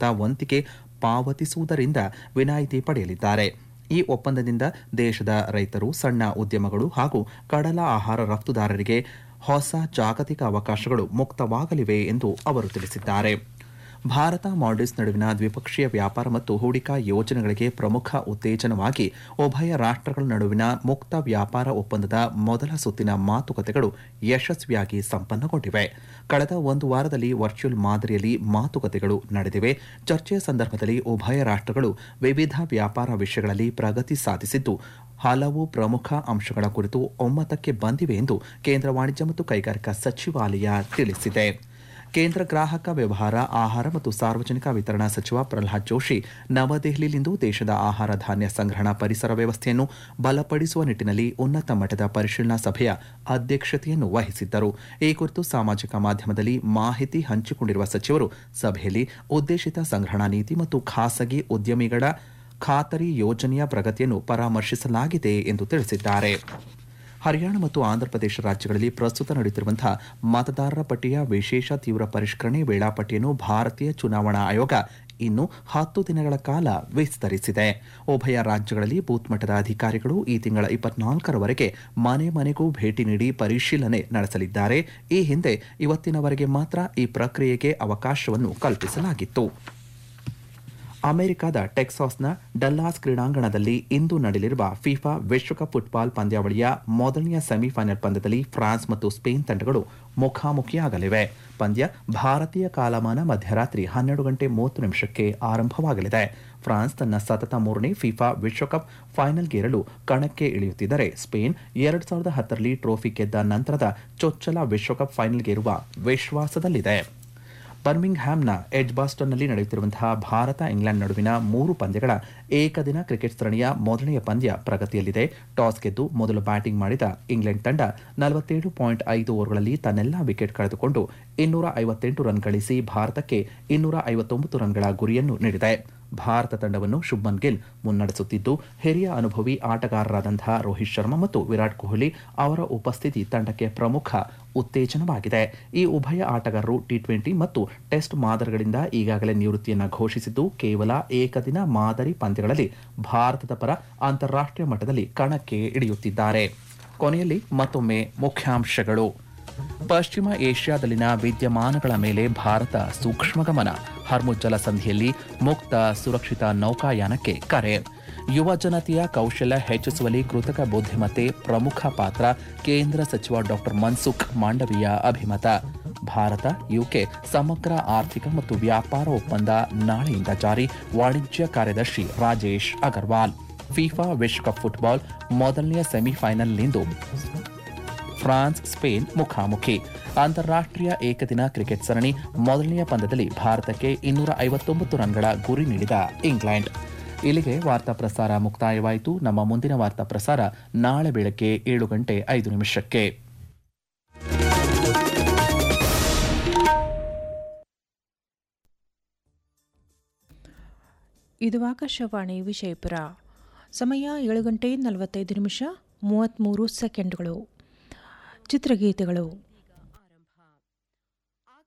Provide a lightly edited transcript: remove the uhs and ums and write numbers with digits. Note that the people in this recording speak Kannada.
ನಿಗದಿತ ವಂತಿಗೆ ಪಾವತಿಸುವುದರಿಂದ ವಿನಾಯಿತಿ ಪಡೆಯಲಿದ್ದಾರೆ. ಈ ಒಪ್ಪಂದದಿಂದ ದೇಶದ ರೈತರು, ಸಣ್ಣ ಉದ್ಯಮಗಳು ಹಾಗೂ ಕಡಲ ಆಹಾರ ರಫ್ತುದಾರರಿಗೆ ಹೊಸ ಜಾಗತಿಕ ಅವಕಾಶಗಳು ಮುಕ್ತವಾಗಲಿವೆ ಎಂದು ಅವರು ತಿಳಿಸಿದ್ದಾರೆ. ಭಾರತ ಮಾಲ್ಡೀವ್ಸ್ ನಡುವಿನ ದ್ವಿಪಕ್ಷೀಯ ವ್ಯಾಪಾರ ಮತ್ತು ಹೂಡಿಕಾ ಯೋಜನೆಗಳಿಗೆ ಪ್ರಮುಖ ಉತ್ತೇಜನವಾಗಿ ಉಭಯ ರಾಷ್ಟ್ರಗಳ ನಡುವಿನ ಮುಕ್ತ ವ್ಯಾಪಾರ ಒಪ್ಪಂದದ ಮೊದಲ ಸುತ್ತಿನ ಮಾತುಕತೆಗಳು ಯಶಸ್ವಿಯಾಗಿ ಸಂಪನ್ನಗೊಂಡಿವೆ. ಕಳೆದ ಒಂದು ವಾರದಲ್ಲಿ ವರ್ಚುವಲ್ ಮಾದರಿಯಲ್ಲಿ ಮಾತುಕತೆಗಳು ನಡೆದಿವೆ. ಚರ್ಚೆಯ ಸಂದರ್ಭದಲ್ಲಿ ಉಭಯ ರಾಷ್ಟ್ರಗಳು ವಿವಿಧ ವ್ಯಾಪಾರ ವಿಷಯಗಳಲ್ಲಿ ಪ್ರಗತಿ ಸಾಧಿಸಿದ್ದು, ಹಲವು ಪ್ರಮುಖ ಅಂಶಗಳ ಕುರಿತು ಒಮ್ಮತಕ್ಕೆ ಬಂದಿವೆ ಎಂದು ಕೇಂದ್ರ ವಾಣಿಜ್ಯ ಮತ್ತು ಕೈಗಾರಿಕಾ ಸಚಿವಾಲಯ ತಿಳಿಸಿದೆ. ಕೇಂದ್ರ ಗ್ರಾಹಕ ವ್ಯವಹಾರ, ಆಹಾರ ಮತ್ತು ಸಾರ್ವಜನಿಕ ವಿತರಣಾ ಸಚಿವ ಪ್ರಹ್ಲಾದ್ ಜೋಶಿ ನವದೆಹಲಿಯಲ್ಲಿಂದು ದೇಶದ ಆಹಾರ ಧಾನ್ಯ ಸಂಗ್ರಹಣಾ ಪರಿಸರ ವ್ಯವಸ್ಥೆಯನ್ನು ಬಲಪಡಿಸುವ ನಿಟ್ಟಿನಲ್ಲಿ ಉನ್ನತ ಮಟ್ಟದ ಪರಿಶೀಲನಾ ಸಭೆಯ ಅಧ್ಯಕ್ಷತೆಯನ್ನು ವಹಿಸಿದ್ದರು. ಈ ಕುರಿತು ಸಾಮಾಜಿಕ ಮಾಧ್ಯಮದಲ್ಲಿ ಮಾಹಿತಿ ಹಂಚಿಕೊಂಡಿರುವ ಸಚಿವರು, ಸಭೆಯಲ್ಲಿ ಉದ್ದೇಶಿತ ಸಂಗ್ರಹಣಾ ನೀತಿ ಮತ್ತು ಖಾಸಗಿ ಉದ್ಯಮಿಗಳ ಖಾತರಿ ಯೋಜನೆಯ ಪ್ರಗತಿಯನ್ನು ಪರಾಮರ್ಶಿಸಲಾಗಿದೆ ಎಂದು ತಿಳಿಸಿದ್ದಾರೆ. ಹರಿಯಾಣ ಮತ್ತು ಆಂಧ್ರಪ್ರದೇಶ ರಾಜ್ಯಗಳಲ್ಲಿ ಪ್ರಸ್ತುತ ನಡೆಯುತ್ತಿರುವಂತಹ ಮತದಾರರ ಪಟ್ಟಿಯ ವಿಶೇಷ ತೀವ್ರ ಪರಿಷ್ಕರಣೆ ವೇಳಾಪಟ್ಟಿಯನ್ನು ಭಾರತೀಯ ಚುನಾವಣಾ ಆಯೋಗ ಇನ್ನು 10 ದಿನಗಳ ಕಾಲ ವಿಸ್ತರಿಸಿದೆ. ಉಭಯ ರಾಜ್ಯಗಳಲ್ಲಿ ಬೂತ್ ಮಟ್ಟದ ಅಧಿಕಾರಿಗಳು ಈ ತಿಂಗಳ 24ರವರೆಗೆ ಮನೆ ಮನೆಗೂ ಭೇಟಿ ನೀಡಿ ಪರಿಶೀಲನೆ ನಡೆಸಲಿದ್ದಾರೆ. ಈ ಹಿಂದೆ ಇವತ್ತಿನವರೆಗೆ ಮಾತ್ರ ಈ ಪ್ರಕ್ರಿಯೆಗೆ ಅವಕಾಶವನ್ನು ಕಲ್ಪಿಸಲಾಗಿತ್ತು. ಅಮೆರಿಕದ ಟೆಕ್ಸಾಸ್ನ ಡಲ್ಲಾಸ್ ಕ್ರೀಡಾಂಗಣದಲ್ಲಿ ಇಂದು ನಡೆಯಲಿರುವ ಫಿಫಾ ವಿಶ್ವಕಪ್ ಫುಟ್ಬಾಲ್ ಪಂದ್ಯಾವಳಿಯ ಮೊದಲನೆಯ ಸೆಮಿಫೈನಲ್ ಪಂದ್ಯದಲ್ಲಿ ಫ್ರಾನ್ಸ್ ಮತ್ತು ಸ್ಪೇನ್ ತಂಡಗಳು ಮುಖಾಮುಖಿಯಾಗಲಿವೆ. ಪಂದ್ಯ ಭಾರತೀಯ ಕಾಲಮಾನ ಮಧ್ಯರಾತ್ರಿ 12:30 ಆರಂಭವಾಗಲಿದೆ. ಫ್ರಾನ್ಸ್ ತನ್ನ ಸತತ 3ನೇ ಫಿಫಾ ವಿಶ್ವಕಪ್ ಫೈನಲ್ಗೇರಲು ಕಣಕ್ಕೆ ಇಳಿಯುತ್ತಿದ್ದರೆ, ಸ್ಪೇನ್ 2010ರಲ್ಲಿ ಟ್ರೋಫಿ ಗೆದ್ದ ನಂತರದ ಚೊಚ್ಚಲ ವಿಶ್ವಕಪ್ ಫೈನಲ್ಗೇರುವ ವಿಶ್ವಾಸದಲ್ಲಿದೆ. ಬರ್ಮಿಂಗ್ಹ್ಯಾಮ್ನ ಎಡ್ಜ್ಬಾಸ್ಟನ್ನಲ್ಲಿ ನಡೆಯುತ್ತಿರುವಂತಹ ಭಾರತ-ಇಂಗ್ಲೆಂಡ್ ನಡುವಿನ 3 ಪಂದ್ಯಗಳ ಏಕದಿನ ಕ್ರಿಕೆಟ್ ಸರಣಿಯ ಮೊದಲನೆಯ ಪಂದ್ಯ ಪ್ರಗತಿಯಲ್ಲಿದೆ. ಟಾಸ್ ಗೆದ್ದು ಮೊದಲು ಬ್ಯಾಟಿಂಗ್ ಮಾಡಿದ ಇಂಗ್ಲೆಂಡ್ ತಂಡ 47.5 ಓವರ್ಗಳಲ್ಲಿ ತನ್ನೆಲ್ಲಾ ವಿಕೆಟ್ ಕಳೆದುಕೊಂಡು 258 ರನ್ ಗಳಿಸಿ ಭಾರತಕ್ಕೆ 259 ರನ್ಗಳ ಗುರಿಯನ್ನು ನೀಡಿದೆ. ಭಾರತ ತಂಡವನ್ನು ಶುಭ್ಮನ್ ಗಿಲ್ ಮುನ್ನಡೆಸುತ್ತಿದ್ದು, ಹಿರಿಯ ಅನುಭವಿ ಆಟಗಾರರಾದಂತಹ ರೋಹಿತ್ ಶರ್ಮಾ ಮತ್ತು ವಿರಾಟ್ ಕೊಹ್ಲಿ ಅವರ ಉಪಸ್ಥಿತಿ ತಂಡಕ್ಕೆ ಪ್ರಮುಖ ಉತ್ತೇಜನವಾಗಿದೆ. ಈ ಉಭಯ ಆಟಗಾರರು ಟಿ20 ಮತ್ತು ಟೆಸ್ಟ್ ಮಾದರಿಗಳಿಂದ ಈಗಾಗಲೇ ನಿವೃತ್ತಿಯನ್ನು ಘೋಷಿಸಿದ್ದು, ಕೇವಲ ಏಕದಿನ ಮಾದರಿ ಪಂದ್ಯಗಳಲ್ಲಿ ಭಾರತದ ಪರ ಅಂತಾರಾಷ್ಟ್ರೀಯ ಮಟ್ಟದಲ್ಲಿ ಕಣಕ್ಕೆ ಇಳಿಯುತ್ತಿದ್ದಾರೆ. ಕೊನೆಯಲ್ಲಿ ಮತ್ತೊಮ್ಮೆ ಮುಖ್ಯಾಂಶಗಳು. ಪಶ್ಚಿಮ ಏಷ್ಯಾದಲ್ಲಿನ ವಿದ್ಯಮಾನಗಳ ಮೇಲೆ ಭಾರತ ಸೂಕ್ಷ್ಮ ಗಮನ. ಹರ್ಮುಜ್ ಜಲಸಂಧಿಯಲ್ಲಿ ಮುಕ್ತ ಸುರಕ್ಷಿತ ನೌಕಾಯಾನಕ್ಕೆ ಕರೆ. ಯುವ ಜನತೆಯ ಕೌಶಲ್ಯ ಹೆಚ್ಚಿಸುವಲ್ಲಿ ಕೃತಕ ಬುದ್ಧಿಮತ್ತೆ ಪ್ರಮುಖ ಪಾತ್ರ. ಕೇಂದ್ರ ಸಚಿವ ಡಾ ಮನ್ಸುಖ್ ಮಾಂಡವೀಯ ಅಭಿಮತ. ಭಾರತ ಯುಕೆ ಸಮಗ್ರ ಆರ್ಥಿಕ ಮತ್ತು ವ್ಯಾಪಾರ ಒಪ್ಪಂದ ನಾಳೆಯಿಂದ ಜಾರಿ. ವಾಣಿಜ್ಯ ಕಾರ್ಯದರ್ಶಿ ರಾಜೇಶ್ ಅಗರ್ವಾಲ್. ಫಿಫಾ ವಿಶ್ವಕಪ್ ಫುಟ್ಬಾಲ್ ಮೊದಲನೆಯ ಸೆಮಿಫೈನಲ್ನಿಂದು ಫ್ರಾನ್ಸ್ ಸ್ಪೇನ್ ಮುಖಾಮುಖಿ. ಅಂತಾರಾಷ್ಟ್ರೀಯ ಏಕದಿನ ಕ್ರಿಕೆಟ್ ಸರಣಿ ಮೊದಲನೆಯ ಪಂದ್ಯದಲ್ಲಿ ಭಾರತಕ್ಕೆ 259 ರನ್ಗಳ ಗುರಿ ನೀಡಿದ ಇಂಗ್ಲೆಂಡ್. ಇಲ್ಲಿಗೆ ವಾರ್ತಾ ಪ್ರಸಾರ ಮುಕ್ತಾಯವಾಯಿತು. ನಮ್ಮ ಮುಂದಿನ ವಾರ್ತಾ ಪ್ರಸಾರ ನಾಳೆ ಬೆಳಗ್ಗೆ 7:05. ಇದು ಆಕಾಶವಾಣಿ ವಿಜಯಪುರ. ಸಮಯ 7:45 33 ಚಿತ್ರಗೀತೆಗಳು.